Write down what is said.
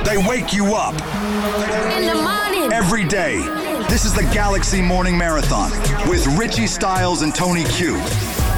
They wake you up. In the morning. Every day. This is the Galaxy Morning Marathon with Richie Styles and Tony Q.